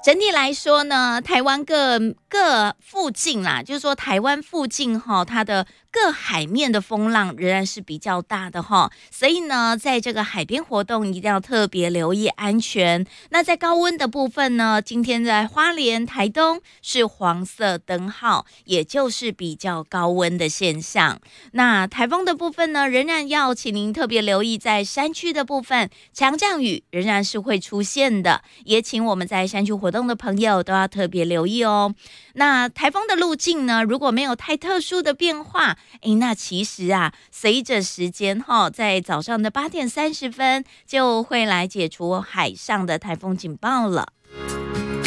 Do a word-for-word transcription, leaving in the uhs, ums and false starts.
整体来说呢，台湾各各附近啦，就是说台湾附近哈，它的各海面的风浪仍然是比较大的哈，所以呢，在这个海边活动一定要特别留意安全。那在高温的部分呢，今天在花莲、台东是黄色灯号，也就是比较高温的现象。那台风的部分呢，仍然要请您特别留意，在山区的部分，强降雨仍然是会出现的，也请我们在山区活动的朋友都要特别留意哦。那台风的路径呢，如果没有太特殊的变化，诶，那其实啊，随着时间哈，在早上的八点三十分就会来解除海上的台风警报了。